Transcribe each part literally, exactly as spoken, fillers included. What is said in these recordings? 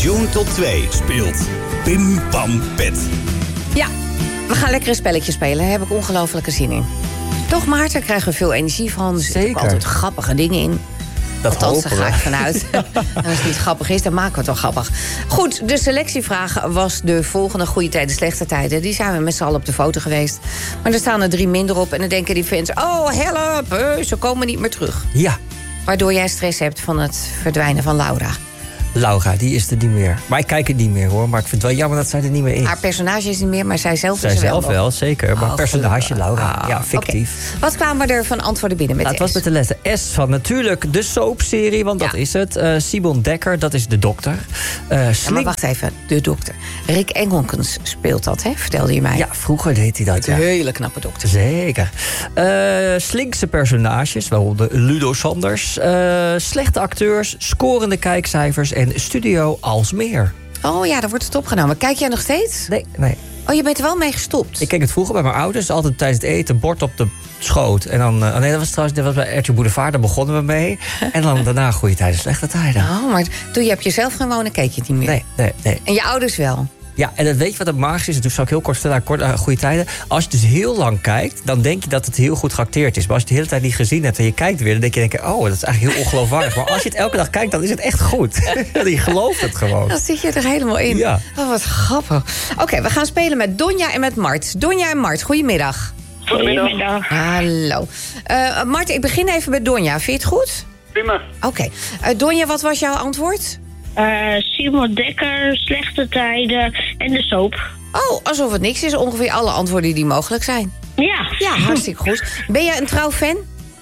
June tot twee speelt Pim Pam Pet. Ja, we gaan lekker een spelletje spelen. Daar heb ik ongelofelijke zin in. Toch, Maarten? Daar krijgen we veel energie van. Er zitten ook altijd grappige dingen in. Dat Althans, daar ga ik we. vanuit. En als het niet grappig is, dan maken we het wel grappig. Goed, de selectievraag was de volgende: goede tijden, slechte tijden. Die zijn we met z'n allen op de foto geweest. Maar er staan er drie minder op. En dan denken die fans: oh, help, eh, ze komen niet meer terug. Ja. Waardoor jij stress hebt van het verdwijnen van Laura. Laura, die is er niet meer. Maar ik kijk het niet meer, hoor. Maar ik vind het wel jammer dat zij er niet meer is. Haar personage is niet meer, maar zij zelf zij is er zelf wel. wel, zeker. Maar Oh, personage gelukkig. Laura, Ah, ja, fictief. Okay. Wat kwamen er van antwoorden binnen met Nou, de het was S? met de letter S van natuurlijk de soapserie, want Ja. dat is het. Uh, Simon Dekker, dat is de dokter. Uh, Ja, Sling... maar wacht even, de dokter. Rick Engelkens speelt dat, hè? Vertelde je mij. Ja, vroeger deed hij dat, Een ja. hele knappe dokter. Zeker. Uh, slinkse personages, waaronder Ludo Sanders. Uh, slechte acteurs, scorende kijkcijfers en studio Alsmeer. Oh ja, daar wordt het opgenomen. Kijk jij nog steeds? Nee, nee. Oh, je bent er wel mee gestopt? Ik keek het vroeger bij mijn ouders, altijd tijdens het eten, bord op de schoot. En dan, uh, nee, dat was trouwens dat was bij R T L Boulevard, daar begonnen we mee. En dan daarna goede tijden, slechte tijden. Oh, maar toen je op jezelf ging wonen, keek je het niet meer? Nee, nee, nee. En je ouders wel? Ja, en dat weet je wat het magisch is? Dat zal ik heel kort vertellen, kort, uh, goede tijden. Als je dus heel lang kijkt, dan denk je dat het heel goed geacteerd is. Maar als je het de hele tijd niet gezien hebt en je kijkt weer, dan denk je, denk je oh, dat is eigenlijk heel ongeloofwaardig. Maar als je het elke dag kijkt, dan is het echt goed. Je gelooft het gewoon. Dan zit je er helemaal in. Ja. Oh, wat grappig. Oké, okay, we gaan spelen met Donja en met Mart. Donja en Mart, goedemiddag. Goedemiddag. Hallo. Uh, Mart, ik begin even met Donja. Vind je het goed? Prima. Oké. Okay. Uh, Donja, wat was jouw antwoord? Uh, Simon Dekker, slechte tijden en de soap. Oh, alsof het niks is. Ongeveer alle antwoorden die mogelijk zijn. Ja. Ja, hartstikke goed. Ben jij een trouw fan?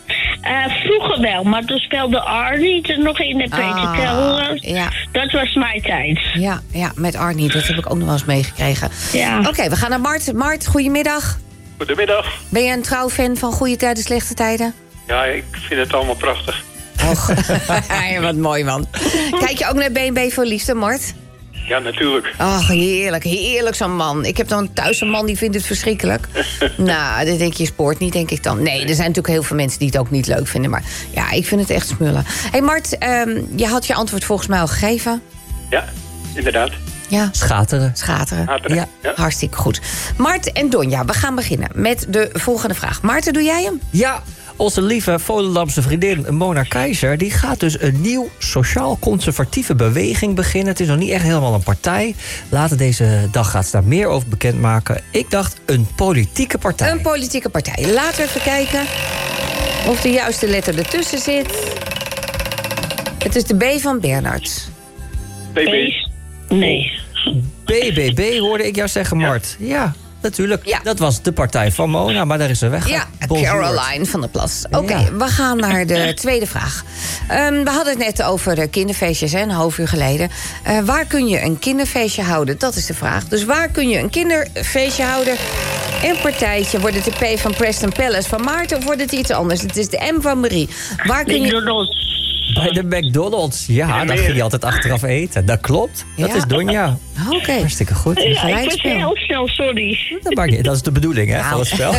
Uh, vroeger wel, maar toen speelde Arnie er nog in de Peter ah, Kelder. Ja. Dat was mijn tijd. Ja, ja, met Arnie. Dat heb ik ook nog wel eens meegekregen. Ja. Oké, okay, we gaan naar Mart. Mart, goedemiddag. Goedemiddag. Ben je een trouw fan van goede tijden, slechte tijden? Ja, ik vind het allemaal prachtig. Och, wat mooi, man. Kijk je ook naar B en B voor Liefde, Mart? Ja, natuurlijk. Ach, heerlijk, heerlijk zo'n man. Ik heb dan thuis een man die vindt het verschrikkelijk. Nou, dan denk je, sport niet, denk ik dan. Nee, er zijn natuurlijk heel veel mensen die het ook niet leuk vinden. Maar ja, ik vind het echt smullen. Hé hey Mart, um, je had je antwoord volgens mij al gegeven. Ja, inderdaad. Ja. Schateren. Schateren. Schateren. Ja. Ja. Hartstikke goed. Mart en Donja, we gaan beginnen met de volgende vraag. Maarten, doe jij hem? Ja. Onze lieve Volendamse vriendin Mona Keizer, die gaat dus een nieuw sociaal-conservatieve beweging beginnen. Het is nog niet echt helemaal een partij. Later deze dag gaat ze daar meer over bekendmaken. Ik dacht een politieke partij. Een politieke partij. Laten we even kijken of de juiste letter ertussen zit. Het is de B van Bernard. B B. Nee. B B B hoorde ik jou zeggen, Mart. Ja. ja. Natuurlijk, ja. Dat was de partij van Mona, maar daar is ze weg. Ja, Caroline van der Plas. Oké, okay, ja. we gaan naar de tweede vraag. Um, we hadden het net over kinderfeestjes, hè, een half uur geleden. Uh, waar kun je een kinderfeestje houden? Dat is de vraag. Dus waar kun je een kinderfeestje houden? Een partijtje. Wordt het de P van Preston Palace van Maarten of wordt het iets anders? Het is de M van Marie. Waar kun je... Bij de McDonald's. Ja, daar ging je altijd achteraf eten. Dat klopt. Dat ja. is Donja. Oké. Okay. Hartstikke goed. Ja, ik was heel snel, sorry. Dat, maakt niet, dat is de bedoeling, hè, nou. van het spel.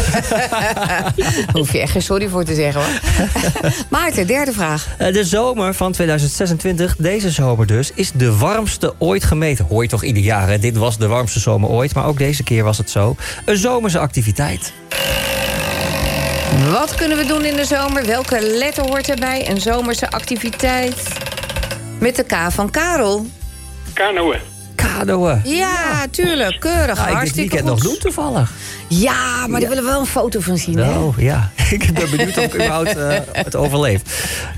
Hoef je echt geen sorry voor te zeggen, hoor. Maarten, derde vraag. De zomer van tweeduizend zesentwintig, deze zomer dus, is de warmste ooit gemeten. Hoor je toch ieder jaar, hè? Dit was de warmste zomer ooit, maar ook deze keer was het zo. Een zomerse activiteit. Wat kunnen we doen in de zomer? Welke letter hoort erbij? Een zomerse activiteit. Met de K van Karel. Kanoën. Kanoën. Ja, ja, tuurlijk. Keurig. Ja, ik hartstikke dit weekend goed. nog doen toevallig. Ja, maar daar ja. willen we wel een foto van zien, hè? Oh, ja. Ik ben benieuwd of ik überhaupt uh, het overleeft.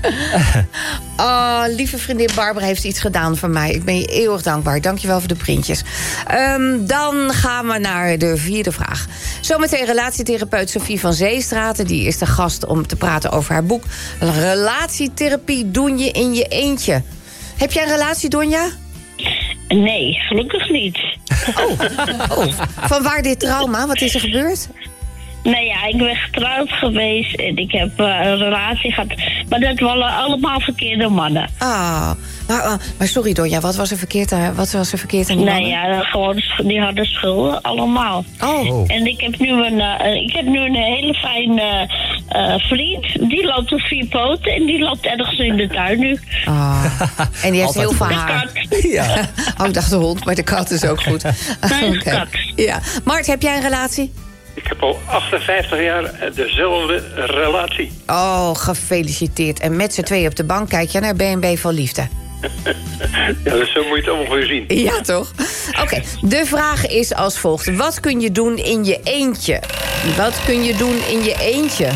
Oh, lieve vriendin Barbara heeft iets gedaan voor mij. Ik ben je eeuwig dankbaar. Dankjewel voor de printjes. Um, dan gaan we naar de vierde vraag. Zometeen relatietherapeut Sophie van Zeestraten. Die is de gast om te praten over haar boek. Relatietherapie doen je in je eentje. Heb jij een relatie, Donja? Nee, gelukkig niet. Oh, oh. Van waar dit trauma? Wat is er gebeurd? Nou ja, ik ben getrouwd geweest en ik heb uh, een relatie gehad. Maar dat waren allemaal verkeerde mannen. Ah, maar, uh, maar sorry Donja, wat was er verkeerd aan, wat was er verkeerd aan die nou mannen? Ja, gewoon, die hadden schulden, allemaal. Oh. En ik heb nu een, uh, ik heb nu een hele fijne uh, vriend, die loopt op vier poten en die loopt ergens in de tuin nu. Oh. En die heeft Altijd heel veel De haar. kat. Ja. Oh, ik dacht de hond, maar de kat is ook goed. Nee, de Oké. kat. Ja. Mart, heb jij een relatie? Ik heb al achtenvijftig jaar dezelfde relatie. Oh, gefeliciteerd. En met z'n tweeën op de bank kijk je naar B en B van Liefde. Ja, dus zo moet je het ongeveer zien. Ja, toch? Oké, de vraag is als volgt. Wat kun je doen in je eentje? Wat kun je doen in je eentje?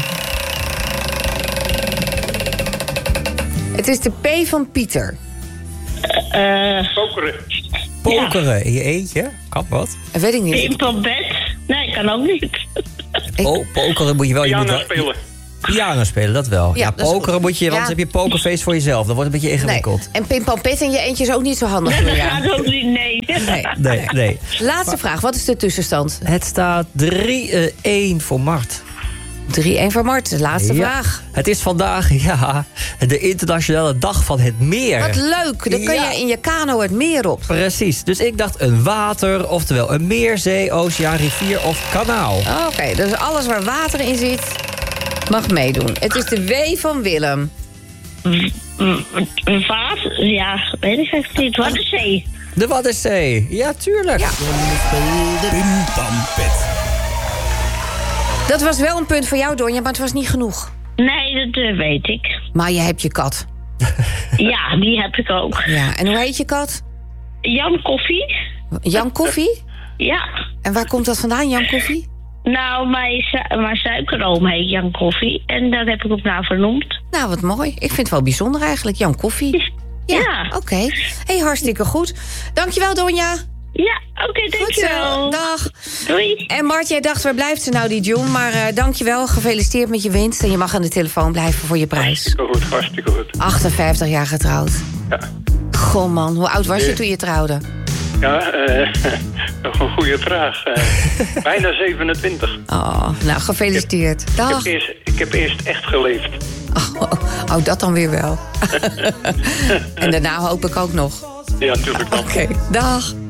Het is de P van Pieter. Uh, Pokeren. Pokeren in je eentje? Kan wat? Dat weet ik niet. Pimp op bed? Nee, kan ook niet. Ik- Oh, pokeren moet je wel... Je moet Piano wel spelen. piano spelen, dat wel. Ja, Ja, dat is pokeren goed. moet je... Want Ja. dan heb je pokerface voor jezelf. Dat wordt een beetje Nee. ingewikkeld. En Pim Pam Pet in je eentje is ook niet zo handig. Dat Julia. gaat ook niet, nee. Nee. Nee, nee. Laatste vraag. Wat is de tussenstand? Het staat drie een voor Mart. drie-een voor Mart. De laatste Ja. vraag. Het is vandaag, ja, de internationale dag van het meer. Wat leuk. Dan kun Ja. je in je kano het meer op. Precies. Dus ik dacht een water, oftewel een meer, zee, oceaan, rivier of kanaal. Oké, dus alles waar water in zit, mag meedoen. Het is de W van Willem. Een vaat? Ja, weet ik echt niet. Wat is zee? De Waddenzee. Ja, tuurlijk. Ja. Pim Pam Pet. Dat was wel een punt voor jou, Donja, maar het was niet genoeg. Nee, dat eh, weet ik. Maar je hebt je kat. Ja, die heb ik ook. Ja, en hoe heet je kat? Jan Koffie? Jan Koffie? Ja. En waar komt dat vandaan, Jan Koffie? Nou, mijn, su- mijn suikeroom heet Jan Koffie. En daar heb ik op naar vernoemd. Nou, wat mooi. Ik vind het wel bijzonder eigenlijk, Jan Koffie. Ja, Ja. oké. Hey, hartstikke goed. Dankjewel, Donja. Ja, oké, okay, Goed zo. dankjewel. Dag. Doei. En Mart, jij dacht, waar blijft ze nou, die June? Maar uh, dankjewel, gefeliciteerd met je winst. En je mag aan de telefoon blijven voor je prijs. Hartstikke goed, hartstikke goed. achtenvijftig jaar getrouwd. Ja, Goh man, hoe oud was je Ja. toen je trouwde? ja uh, nog een goede vraag. Uh, bijna zevenentwintig. Oh, nou, gefeliciteerd. Ik Dag. heb, eerst, ik heb eerst echt geleefd. Oh, oh, oh, dat dan weer wel. En daarna hoop ik ook nog. Ja, natuurlijk wel. Oké, dag.